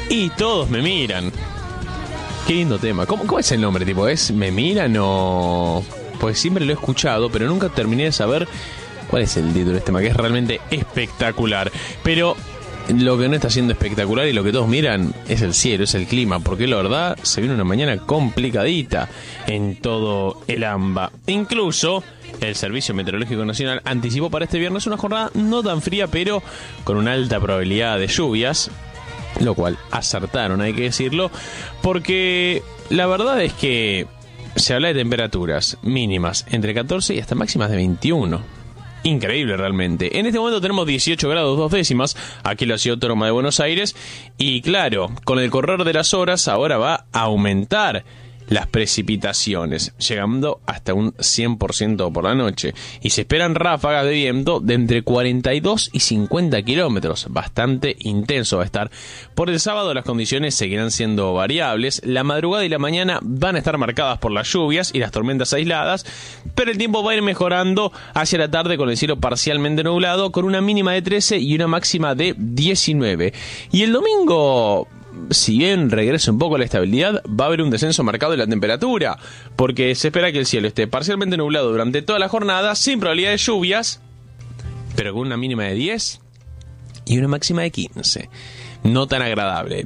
y todos me miran. Qué lindo tema. ¿Cómo es el nombre? Tipo, ¿es Me Miran o...? Pues siempre lo he escuchado, pero nunca terminé de saber cuál es el título de este tema, que es realmente espectacular. Pero lo que no está siendo espectacular y lo que todos miran es el cielo, es el clima, porque la verdad se viene una mañana complicadita en todo el AMBA. Incluso el Servicio Meteorológico Nacional anticipó para este viernes una jornada no tan fría, pero con una alta probabilidad de lluvias, lo cual acertaron, hay que decirlo, porque la verdad es que se habla de temperaturas mínimas entre 14 y hasta máximas de 21. Increíble realmente. En este momento tenemos 18 grados 2 décimas aquí en la ciudad autónoma de Buenos Aires. Y claro, con el correr de las horas ahora va a aumentar las precipitaciones, llegando hasta un 100% por la noche. Y se esperan ráfagas de viento de entre 42 y 50 kilómetros. Bastante intenso va a estar. Por el sábado las condiciones seguirán siendo variables. La madrugada y la mañana van a estar marcadas por las lluvias y las tormentas aisladas, pero el tiempo va a ir mejorando hacia la tarde con el cielo parcialmente nublado, con una mínima de 13 y una máxima de 19. Y el domingo, si bien regresa un poco a la estabilidad, va a haber un descenso marcado de la temperatura, porque se espera que el cielo esté parcialmente nublado durante toda la jornada, sin probabilidad de lluvias, pero con una mínima de 10 y una máxima de 15. No tan agradable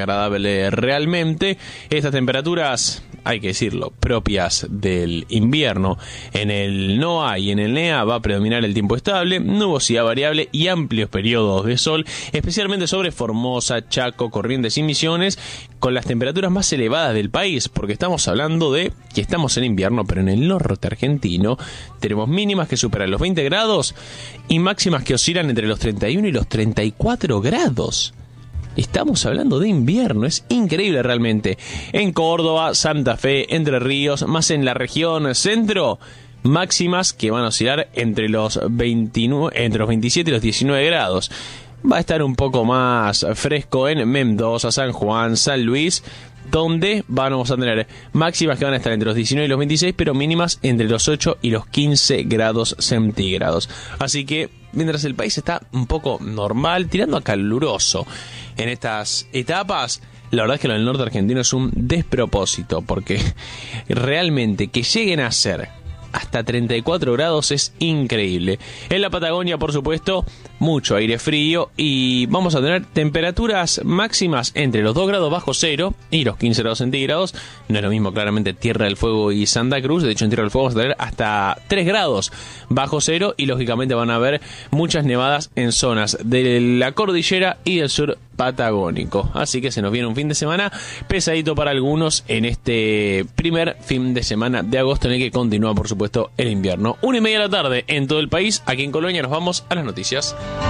realmente. Estas temperaturas, hay que decirlo, propias del invierno. En el NOA y en el NEA va a predominar el tiempo estable, nubosidad variable y amplios periodos de sol, especialmente sobre Formosa, Chaco, Corrientes y Misiones, con las temperaturas más elevadas del país, porque estamos hablando de que estamos en invierno, pero en el norte argentino tenemos mínimas que superan los 20 grados y máximas que oscilan entre los 31 y los 34 grados. Estamos hablando de invierno, es increíble realmente. En Córdoba, Santa Fe, Entre Ríos, más en la región centro, máximas que van a oscilar entre los 27 y los 19 grados. Va a estar un poco más fresco en Mendoza, San Juan, San Luis, donde vamos a tener máximas que van a estar entre los 19 y los 26, pero mínimas entre los 8 y los 15 grados centígrados. Así que mientras el país está un poco normal, tirando a caluroso en estas etapas, la verdad es que lo del norte argentino es un despropósito, porque realmente que lleguen a ser hasta 34 grados es increíble. En la Patagonia, por supuesto, mucho aire frío y vamos a tener temperaturas máximas entre los 2 grados bajo cero y los 15 grados centígrados. No es lo mismo claramente Tierra del Fuego y Santa Cruz. De hecho, en Tierra del Fuego vamos a tener hasta 3 grados bajo cero y lógicamente van a haber muchas nevadas en zonas de la cordillera y del sur patagónico. Así que se nos viene un fin de semana pesadito para algunos en este primer fin de semana de agosto, en el que continúa, por supuesto, el invierno. 1:30 de la tarde en todo el país. Aquí en Colonia nos vamos a las noticias.